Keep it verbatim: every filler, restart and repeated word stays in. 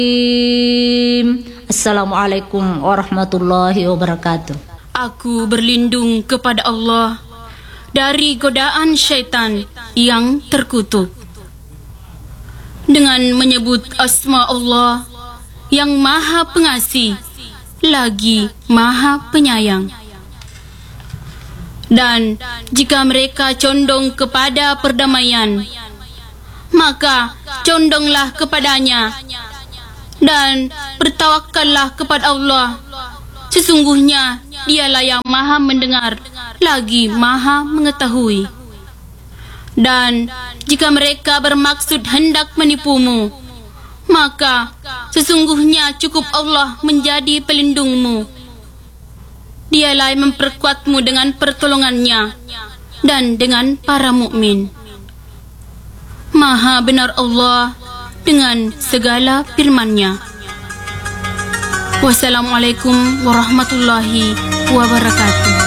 Assalamualaikum warahmatullahi wabarakatuh. Aku berlindung kepada Allah dari godaan syaitan yang terkutuk dengan menyebut asma Allah yang maha pengasih lagi maha penyayang. Dan jika mereka condong kepada perdamaian, maka condonglah kepadanya dan bertawakallah kepada Allah. Sesungguhnya dialah yang maha mendengar lagi maha mengetahui. Dan jika mereka bermaksud hendak menipumu, maka sesungguhnya cukup Allah menjadi pelindungmu. Dialah yang memperkuatmu dengan pertolongannya dan dengan para mukmin. Maha benar Allah dengan segala firman-Nya. Wassalamualaikum warahmatullahi wabarakatuh.